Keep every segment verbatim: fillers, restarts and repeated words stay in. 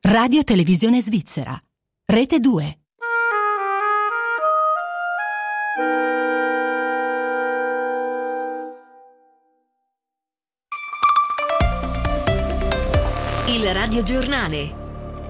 Radio Televisione Svizzera. Rete due. Il radiogiornale.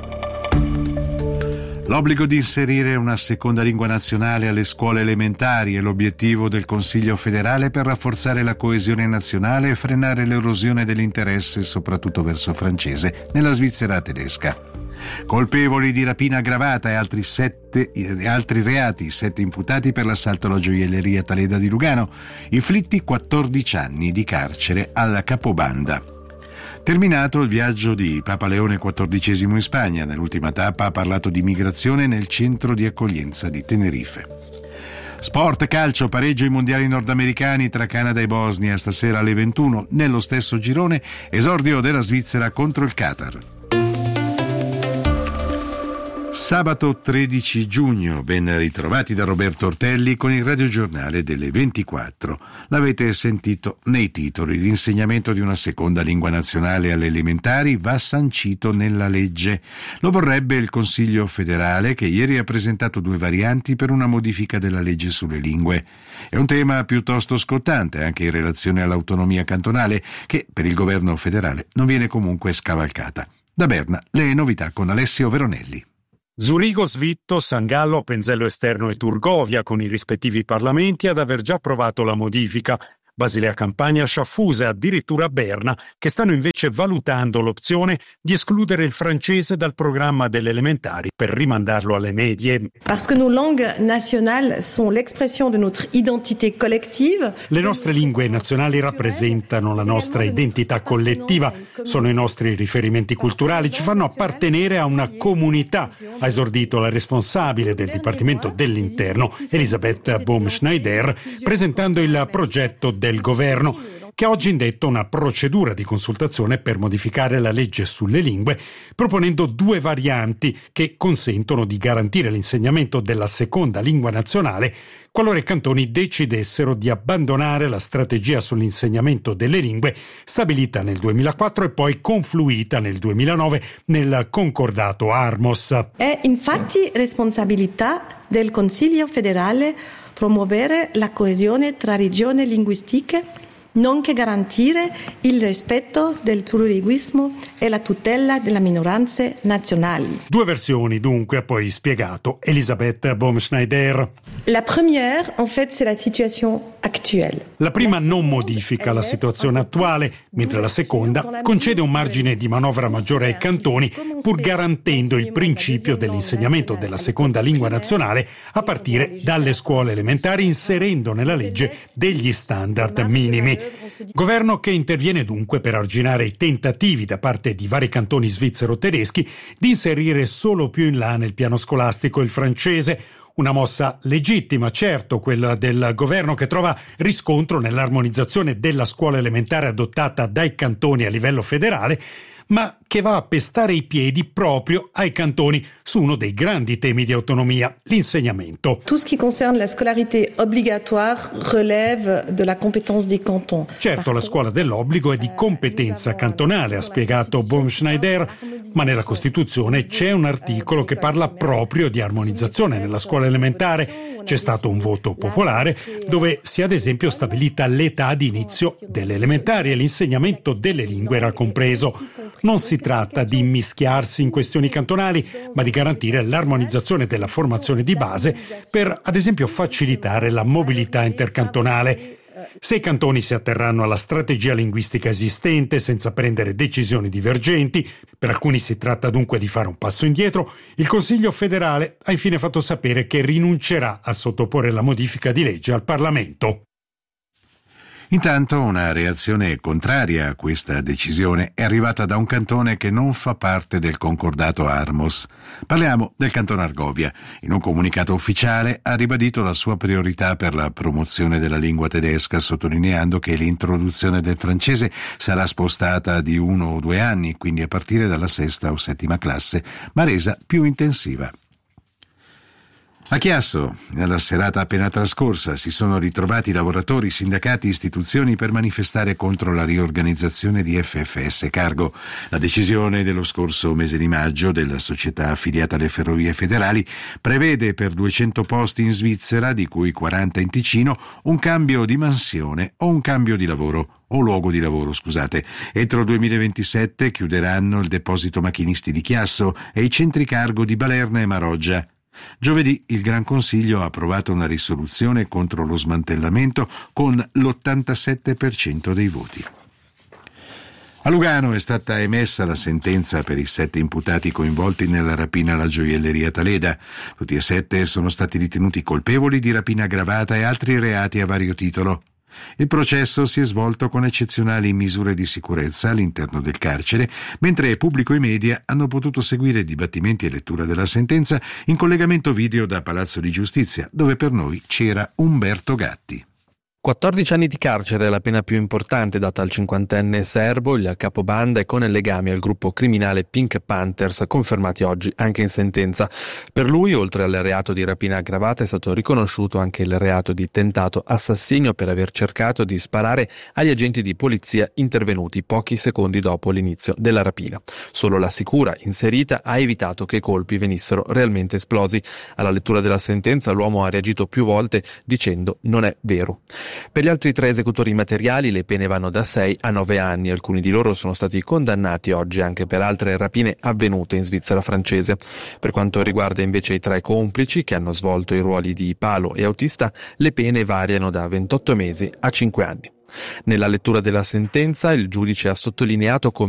L'obbligo di inserire una seconda lingua nazionale alle scuole elementari è l'obiettivo del Consiglio federale per rafforzare la coesione nazionale e frenare l'erosione dell'interesse, soprattutto verso il francese, nella Svizzera tedesca. Colpevoli di rapina aggravata e altri, sette, e altri reati, sette imputati per l'assalto alla gioielleria Taleda di Lugano, inflitti quattordici anni di carcere alla capobanda. Terminato il viaggio di Papa Leone quattordicesimo in Spagna, nell'ultima tappa ha parlato di migrazione nel centro di accoglienza di Tenerife. Sport, calcio, pareggio ai mondiali nordamericani tra Canada e Bosnia stasera alle ventuno. Nello stesso girone, esordio della Svizzera contro il Qatar. Sabato tredici giugno, ben ritrovati da Roberto Ortelli con il radiogiornale delle ventiquattro. L'avete sentito nei titoli: l'insegnamento di una seconda lingua nazionale alle elementari va sancito nella legge. Lo vorrebbe il Consiglio federale, che ieri ha presentato due varianti per una modifica della legge sulle lingue. È un tema piuttosto scottante anche in relazione all'autonomia cantonale, che per il governo federale non viene comunque scavalcata. Da Berna le novità con Alessio Veronelli. Zurigo, Svitto, San Gallo, Penzello Esterno e Turgovia, con i rispettivi parlamenti, ad aver già approvato la modifica. Basilea Campania, Sciaffusa e addirittura Berna, che stanno invece valutando l'opzione di escludere il francese dal programma delle elementari per rimandarlo alle medie. Parce que nos langues nationales sont l'expression de notre identité collective. Le nostre lingue nazionali rappresentano la nostra identità collettiva, sono i nostri riferimenti culturali, ci fanno appartenere a una comunità, ha esordito la responsabile del Dipartimento dell'Interno, Elisabeth Baumschneider, presentando il progetto del del governo, che ha oggi indetto una procedura di consultazione per modificare la legge sulle lingue, proponendo due varianti che consentono di garantire l'insegnamento della seconda lingua nazionale qualora i cantoni decidessero di abbandonare la strategia sull'insegnamento delle lingue stabilita nel duemilaquattro e poi confluita nel duemilanove nel concordato Armos. È infatti responsabilità del Consiglio federale promuovere la coesione tra regioni linguistiche, nonché garantire il rispetto del plurilinguismo e la tutela delle minoranze nazionali. Due versioni dunque, ha poi spiegato Elisabeth Baumschneider. La première, en fait, c'est la situation actuelle. La prima non modifica la situazione attuale, mentre la seconda concede un margine di manovra maggiore ai cantoni, pur garantendo il principio dell'insegnamento della seconda lingua nazionale a partire dalle scuole elementari, inserendo nella legge degli standard minimi. Governo che interviene dunque per arginare i tentativi da parte di vari cantoni svizzero-tedeschi di inserire solo più in là nel piano scolastico il francese. Una mossa legittima, certo, quella del governo, che trova riscontro nell'armonizzazione della scuola elementare adottata dai cantoni a livello federale, ma che va a pestare i piedi proprio ai cantoni su uno dei grandi temi di autonomia, l'insegnamento. Tout ce qui concerne la scolarité obligatoire relève de la compétence des cantons. Certo, la scuola dell'obbligo è di competenza cantonale, ha spiegato Baumschneider, ma nella Costituzione c'è un articolo che parla proprio di armonizzazione nella scuola elementare. C'è stato un voto popolare dove si è ad esempio stabilita l'età di inizio delle elementari e l'insegnamento delle lingue era compreso. Non si tratta di immischiarsi in questioni cantonali, ma di garantire l'armonizzazione della formazione di base per, ad esempio, facilitare la mobilità intercantonale. Se i cantoni si atterranno alla strategia linguistica esistente senza prendere decisioni divergenti, per alcuni si tratta dunque di fare un passo indietro, il Consiglio federale ha infine fatto sapere che rinuncerà a sottoporre la modifica di legge al Parlamento. Intanto una reazione contraria a questa decisione è arrivata da un cantone che non fa parte del concordato Armos. Parliamo del canton Argovia. In un comunicato ufficiale ha ribadito la sua priorità per la promozione della lingua tedesca, sottolineando che l'introduzione del francese sarà spostata di uno o due anni, quindi a partire dalla sesta o settima classe, ma resa più intensiva. A Chiasso, nella serata appena trascorsa, si sono ritrovati lavoratori, sindacati e istituzioni per manifestare contro la riorganizzazione di F F S Cargo. La decisione dello scorso mese di maggio della società affiliata alle Ferrovie Federali prevede per duecento posti in Svizzera, di cui quaranta in Ticino, un cambio di mansione o un cambio di lavoro. o luogo di lavoro, scusate. Entro il duemilaventisette chiuderanno il deposito macchinisti di Chiasso e i centri cargo di Balerna e Maroggia. Giovedì il Gran Consiglio ha approvato una risoluzione contro lo smantellamento con l'ottantasette per cento dei voti. A Lugano è stata emessa la sentenza per i sette imputati coinvolti nella rapina alla gioielleria Taleda. Tutti e sette sono stati ritenuti colpevoli di rapina aggravata e altri reati a vario titolo. Il processo si è svolto con eccezionali misure di sicurezza all'interno del carcere, mentre pubblico e media hanno potuto seguire dibattimenti e lettura della sentenza in collegamento video da Palazzo di Giustizia, dove per noi c'era Umberto Gatti. quattordici anni di carcere è la pena più importante data al cinquantenne serbo, il capobanda e con legami al gruppo criminale Pink Panthers, confermati oggi anche in sentenza. Per lui, oltre al reato di rapina aggravata, è stato riconosciuto anche il reato di tentato assassinio per aver cercato di sparare agli agenti di polizia intervenuti pochi secondi dopo l'inizio della rapina. Solo la sicura inserita ha evitato che i colpi venissero realmente esplosi. Alla lettura della sentenza l'uomo ha reagito più volte dicendo «non è vero». Per gli altri tre esecutori materiali le pene vanno da sei a nove anni. Alcuni di loro sono stati condannati oggi anche per altre rapine avvenute in Svizzera francese. Per quanto riguarda invece i tre complici che hanno svolto i ruoli di palo e autista, le pene variano da ventotto mesi a cinque anni. Nella lettura della sentenza il giudice ha sottolineato come